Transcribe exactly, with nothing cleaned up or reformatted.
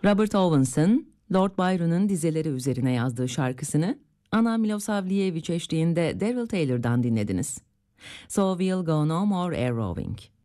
Robert Owens'ın Lord Byron'ın dizeleri üzerine yazdığı şarkısını Anna Milosavljevic eşliğinde Daryl Taylor'dan dinlediniz. So We'll Go No More Air Rowing.